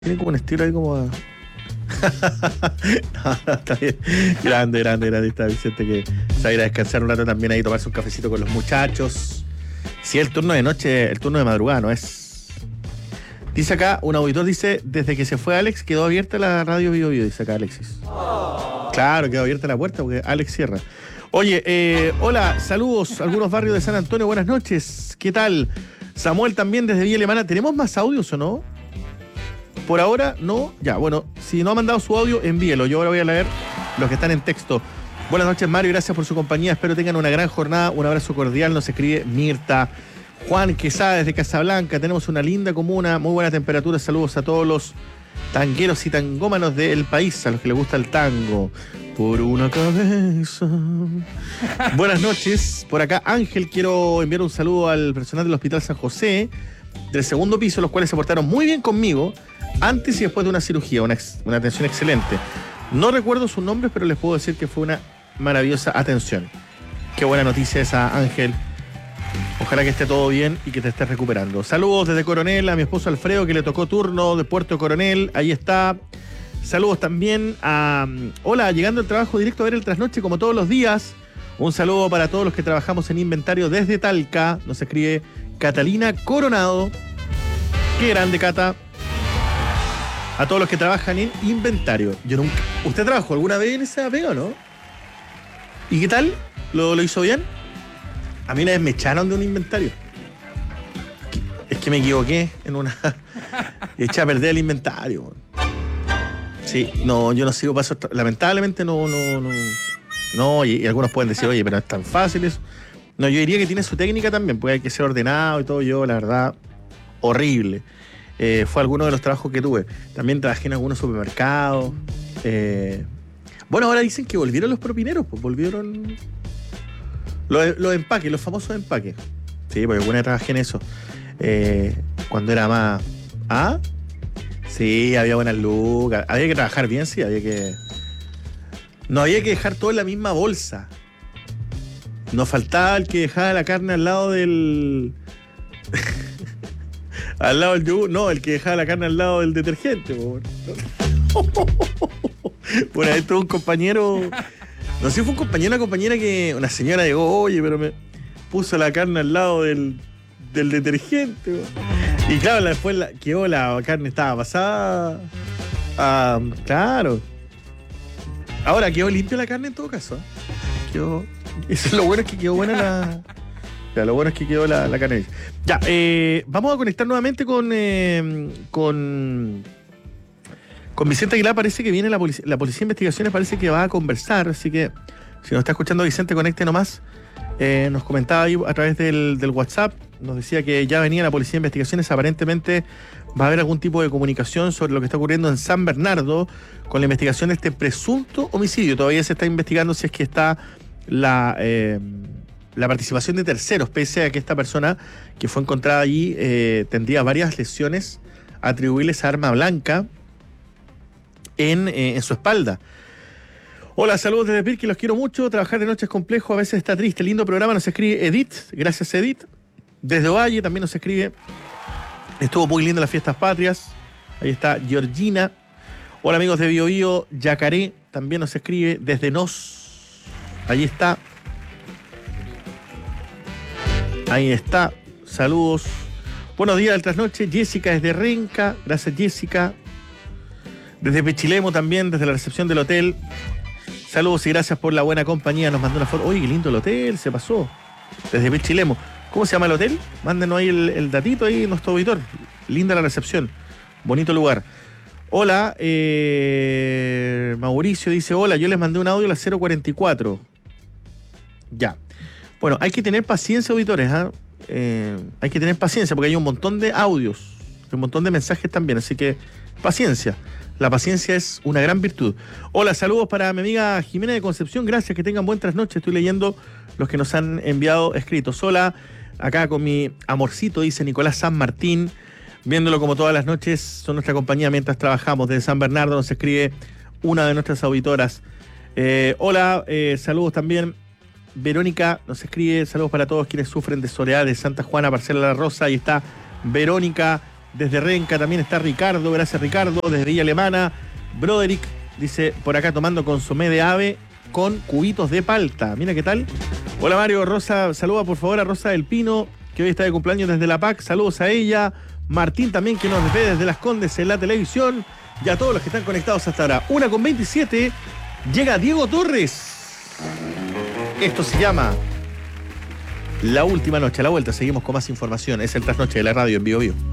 Tiene como un estilo ahí como... No, está bien. Grande está Vicente, que se va a ir a descansar un rato también ahí, tomarse un cafecito con los muchachos. Si es el turno de noche, el turno de madrugada, no es... Dice acá, un auditor dice, desde que se fue Alex quedó abierta la radio Bio Bio, dice acá Alexis. Claro, quedó abierta la puerta porque Alex cierra. Oye, hola, saludos a algunos barrios de San Antonio, buenas noches, ¿qué tal? Samuel también desde Villa Alemana. ¿Tenemos más audios o no? Por ahora no, ya, bueno, si no ha mandado su audio, envíelo, yo ahora voy a leer los que están en texto. Buenas noches, Mario, gracias por su compañía, espero tengan una gran jornada, un abrazo cordial, nos escribe Mirta. Juan Quesada desde Casablanca, tenemos una linda comuna, muy buena temperatura, saludos a todos los tangueros y tangómanos del país, a los que les gusta el tango. Por una cabeza. Buenas noches, por acá Ángel, quiero enviar un saludo al personal del Hospital San José, del segundo piso, los cuales se portaron muy bien conmigo, antes y después de una cirugía, una atención excelente. No recuerdo sus nombres, pero les puedo decir que fue una maravillosa atención. Qué buena noticia esa, Ángel. Ojalá que esté todo bien y que te estés recuperando. Saludos desde Coronel a mi esposo Alfredo, que le tocó turno de Puerto Coronel. Ahí está. Saludos también a... Hola, llegando al trabajo directo a ver el trasnoche como todos los días. Un saludo para todos los que trabajamos en inventario desde Talca. Nos escribe Catalina Coronado. Qué grande, Cata. A todos los que trabajan en inventario. Yo nunca... ¿Usted trabajó alguna vez en esa pega o no? ¿Y qué tal? ¿Lo hizo bien? A mí una vez me echaron de un inventario. Es que me equivoqué en una... Eché a perder el inventario. Sí, no, yo no sigo pasos... Lamentablemente no... No, y algunos pueden decir, oye, pero es tan fácil eso. No, yo diría que tiene su técnica también, porque hay que ser ordenado y todo. Yo, la verdad, horrible. Fue alguno de los trabajos que tuve. También trabajé en algunos supermercados. Bueno, ahora dicen que volvieron los propineros, pues volvieron los empaques, los famosos empaques. Sí, porque alguna vez trabajé en eso. Cuando era más... ¿Ah? Sí, había buenas lucas. Había que trabajar bien, sí, había que... No había que dejar todo en la misma bolsa. Nos faltaba el que dejaba la carne al lado del... al lado del yogur. No, el que dejaba la carne al lado del detergente. Por ahí tuvo un compañero... No sé si fue un compañero o una compañera que... Una señora llegó, oye, pero me puso la carne al lado del detergente. Y claro, después quedó la carne, estaba pasada. Claro. Ahora quedó limpia la carne en todo caso. Quedó... Eso es lo bueno, es que quedó buena la... Ya, lo bueno es que quedó la carne. Ya, vamos a conectar nuevamente con Vicente Aguilar. Parece que viene la policía de investigaciones, parece que va a conversar, así que si nos está escuchando Vicente, conecte nomás. Nos comentaba ahí a través del WhatsApp, nos decía que ya venía la policía de investigaciones, aparentemente va a haber algún tipo de comunicación sobre lo que está ocurriendo en San Bernardo con la investigación de este presunto homicidio. Todavía se está investigando si es que está la participación de terceros, pese a que esta persona que fue encontrada allí tendría varias lesiones atribuibles a arma blanca en su espalda. Hola, saludos desde Pirque, los quiero mucho. Trabajar de noche es complejo, a veces está triste. Lindo programa, nos escribe Edith. Gracias, Edith. Desde Ovalle también nos escribe. Estuvo muy linda las fiestas patrias. Ahí está Georgina. Hola, amigos de Bio Bio. Yacaré también nos escribe desde Nos. Ahí está. Ahí está. Saludos. Buenos días del trasnoche. Jessica desde Renca. Gracias, Jessica. Desde Pechilemo también, desde la recepción del hotel. Saludos y gracias por la buena compañía. Nos mandó una foto. Oye, qué lindo el hotel, se pasó. Desde Pechilemo. ¿Cómo se llama el hotel? Mándenos ahí el datito ahí, nuestro auditor. Linda la recepción. Bonito lugar. Hola, Mauricio dice, hola, yo les mandé un audio a las 044. Ya. Bueno, hay que tener paciencia, auditores. Hay que tener paciencia porque hay un montón de audios, un montón de mensajes también, así que paciencia. La paciencia es una gran virtud. Hola, saludos para mi amiga Jimena de Concepción. Gracias, que tengan buen trasnoche. Estoy leyendo los que nos han enviado escritos. Hola, acá con mi amorcito, dice Nicolás San Martín. Viéndolo como todas las noches, son nuestra compañía mientras trabajamos. Desde San Bernardo nos escribe una de nuestras auditoras. Hola, saludos también. Verónica nos escribe, saludos para todos quienes sufren de soledad de Santa Juana, Parcela La Rosa. Ahí está Verónica Desde Renca también está Ricardo, gracias Ricardo. Desde Villa Alemana, Broderick dice, por acá tomando consomé de ave con cubitos de palta. Mira qué tal. Hola Mario, Rosa, saluda por favor a Rosa del Pino, que hoy está de cumpleaños desde la PAC. Saludos a ella. Martín también, que nos ve desde Las Condes en la televisión. Y a todos los que están conectados hasta ahora. 1:27, llega Diego Torres. Esto se llama La Última Noche. A la vuelta seguimos con más información. Es el Trasnoche de la radio en Bio Bio.